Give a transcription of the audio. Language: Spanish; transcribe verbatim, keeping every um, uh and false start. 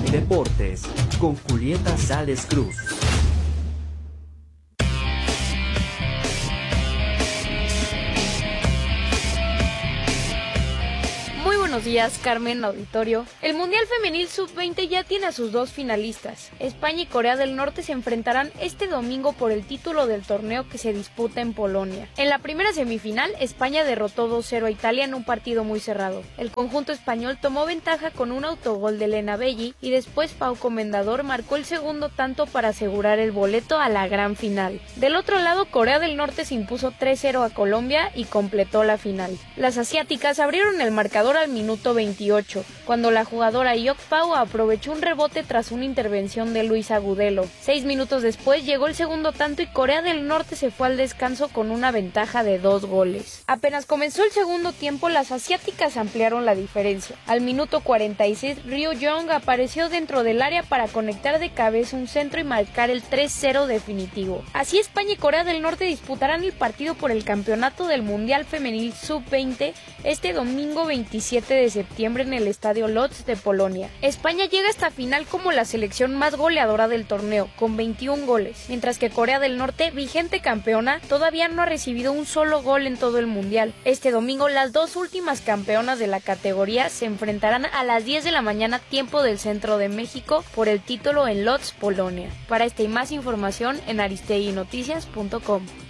Deportes con Julieta Sales Cruz. Muy buenos días, Carmen, auditorio. El Mundial Femenil sub veinte ya tiene a sus dos finalistas. España y Corea del Norte se enfrentarán este domingo por el título del torneo que se disputa en Polonia. En la primera semifinal, España derrotó dos cero a Italia en un partido muy cerrado. El conjunto español tomó ventaja con un autogol de Lena Belli y después Pau Comendador marcó el segundo tanto para asegurar el boleto a la gran final. Del otro lado, Corea del Norte se impuso tres cero a Colombia y completó la final. Las asiáticas abrieron el marcador al minuto veintiocho, cuando la jugadora Yok Pau aprovechó un rebote tras una intervención de Luis Agudelo. Seis minutos después llegó el segundo tanto y Corea del Norte se fue al descanso con una ventaja de dos goles. Apenas comenzó el segundo tiempo, las asiáticas ampliaron la diferencia. Al minuto cuarenta y seis, Ryu Young apareció dentro del área para conectar de cabeza un centro y marcar el tres cero definitivo. Así, España y Corea del Norte disputarán el partido por el campeonato del Mundial Femenil sub veinte este domingo veintisiete de septiembre en el Estadio Lodz de Polonia. España llega a esta final como la selección más goleadora del torneo, con veintiún goles, mientras que Corea del Norte, vigente campeona, todavía no ha recibido un solo gol en todo el mundial. Este domingo, las dos últimas campeonas de la categoría se enfrentarán a las diez de la mañana, tiempo del centro de México, por el título en Lodz, Polonia. Para esta y más información en aristeguinoticias punto com.